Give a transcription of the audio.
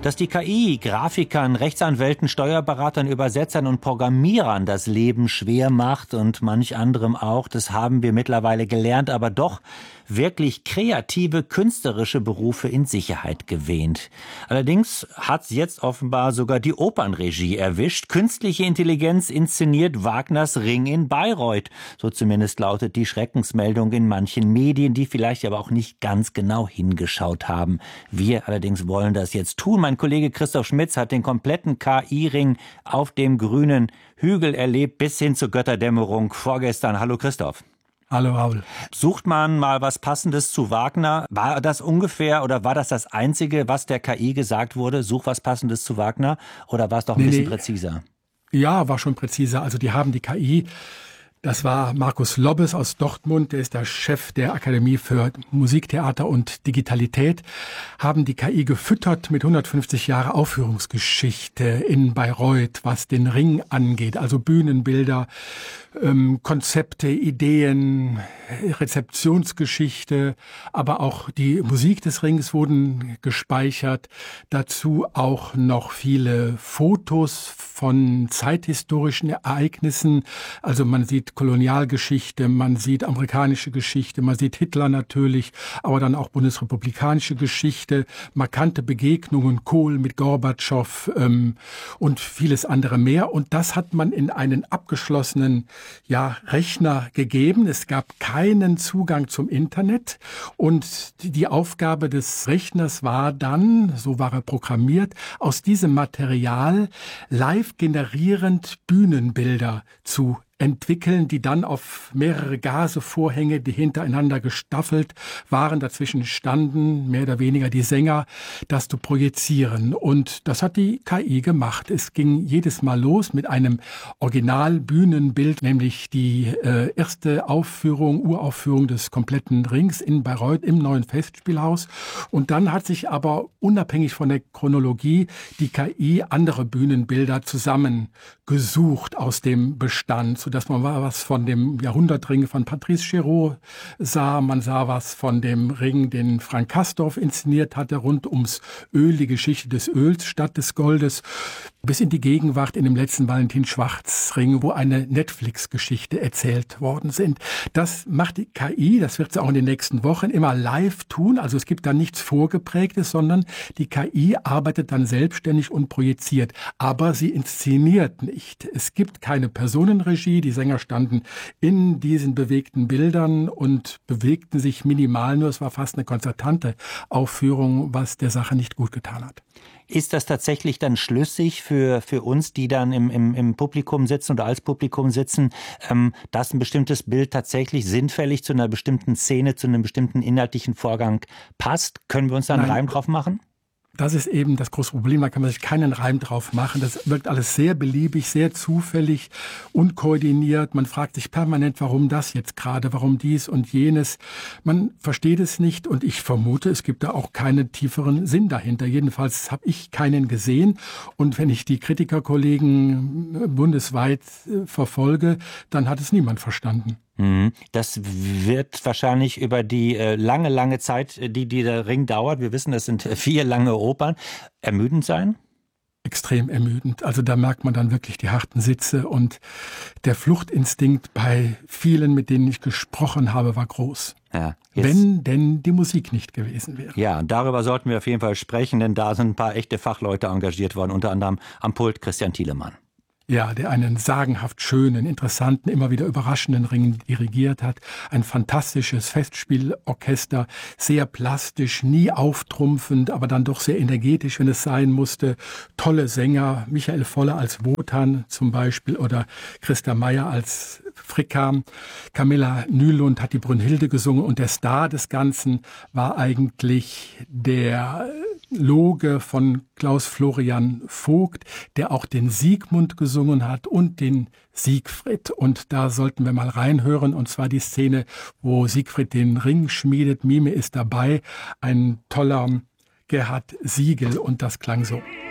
Dass die KI Grafikern, Rechtsanwälten, Steuerberatern, Übersetzern und Programmierern das Leben schwer macht und manch anderem auch, das haben wir mittlerweile gelernt, aber doch wirklich kreative, künstlerische Berufe in Sicherheit gewähnt. Allerdings hat jetzt offenbar sogar die Opernregie erwischt. Künstliche Intelligenz inszeniert Wagners Ring in Bayreuth. So zumindest lautet die Schreckensmeldung in manchen Medien, die vielleicht aber auch nicht ganz genau hingeschaut haben. Wir allerdings wollen das jetzt tun. Mein Kollege Christoph Schmitz hat den kompletten KI-Ring auf dem grünen Hügel erlebt, bis hin zur Götterdämmerung vorgestern. Hallo Christoph. Hallo Raul. Sucht man mal was Passendes zu Wagner? War das ungefähr oder war das Einzige, was der KI gesagt wurde? Such was Passendes zu Wagner? Oder war es doch ein bisschen präziser? Ja, war schon präziser. Also die haben die KI, das war Markus Lobbes aus Dortmund, der ist der Chef der Akademie für Musiktheater und Digitalität, haben die KI gefüttert mit 150 Jahre Aufführungsgeschichte in Bayreuth, was den Ring angeht, also Bühnenbilder, Konzepte, Ideen, Rezeptionsgeschichte, aber auch die Musik des Rings wurden gespeichert. Dazu auch noch viele Fotos von zeithistorischen Ereignissen. Also man sieht Kolonialgeschichte, man sieht amerikanische Geschichte, man sieht Hitler natürlich, aber dann auch bundesrepublikanische Geschichte, markante Begegnungen, Kohl mit Gorbatschow und vieles andere mehr. Und das hat man in einen abgeschlossenen Rechner gegeben. Es gab keinen Zugang zum Internet und die Aufgabe des Rechners war dann, so war er programmiert, aus diesem Material live generierend Bühnenbilder zu entwickeln, die dann auf mehrere Gasevorhänge, die hintereinander gestaffelt waren, dazwischen standen, mehr oder weniger die Sänger, das zu projizieren. Und das hat die KI gemacht. Es ging jedes Mal los mit einem Originalbühnenbild, nämlich die erste Uraufführung des kompletten Rings in Bayreuth im neuen Festspielhaus. Und dann hat sich aber unabhängig von der Chronologie die KI andere Bühnenbilder zusammengesucht aus dem Bestand, dass man was von dem Jahrhundertring von Patrice Chéreau sah. Man sah was von dem Ring, den Frank Castorf inszeniert hatte, rund ums Öl, die Geschichte des Öls statt des Goldes, bis in die Gegenwart in dem letzten Valentin-Schwarz-Ring, wo eine Netflix-Geschichte erzählt worden sind. Das macht die KI, das wird sie auch in den nächsten Wochen immer live tun. Also es gibt da nichts Vorgeprägtes, sondern die KI arbeitet dann selbstständig und projiziert. Aber sie inszeniert nicht. Es gibt keine Personenregie. Die Sänger standen in diesen bewegten Bildern und bewegten sich minimal, nur es war fast eine konzertante Aufführung, was der Sache nicht gut getan hat. Ist das tatsächlich dann schlüssig für uns, die dann im Publikum sitzen oder als Publikum sitzen, dass ein bestimmtes Bild tatsächlich sinnfällig zu einer bestimmten Szene, zu einem bestimmten inhaltlichen Vorgang passt? Können wir uns da einen Reim drauf machen? Das ist eben das große Problem, da kann man sich keinen Reim drauf machen. Das wirkt alles sehr beliebig, sehr zufällig, unkoordiniert. Man fragt sich permanent, warum das jetzt gerade, warum dies und jenes. Man versteht es nicht und ich vermute, es gibt da auch keinen tieferen Sinn dahinter. Jedenfalls habe ich keinen gesehen und wenn ich die Kritikerkollegen bundesweit verfolge, dann hat es niemand verstanden. Das wird wahrscheinlich über die lange Zeit, die der Ring dauert, wir wissen, das sind 4 lange Opern, ermüdend sein? Extrem ermüdend. Also da merkt man dann wirklich die harten Sitze und der Fluchtinstinkt bei vielen, mit denen ich gesprochen habe, war groß. Ja, wenn denn die Musik nicht gewesen wäre. Ja, darüber sollten wir auf jeden Fall sprechen, denn da sind ein paar echte Fachleute engagiert worden, unter anderem am Pult Christian Thielemann. Ja, der einen sagenhaft schönen, interessanten, immer wieder überraschenden Ring dirigiert hat. Ein fantastisches Festspielorchester, sehr plastisch, nie auftrumpfend, aber dann doch sehr energetisch, wenn es sein musste. Tolle Sänger, Michael Voller als Wotan zum Beispiel oder Christa Meyer als Fricka. Camilla Nylund hat die Brünnhilde gesungen und der Star des Ganzen war eigentlich der Loge von Klaus Florian Vogt, der auch den Siegmund gesungen hat und den Siegfried. Und da sollten wir mal reinhören, und zwar die Szene, wo Siegfried den Ring schmiedet. Mime ist dabei, ein toller Gerhard Siegel, und das klang so.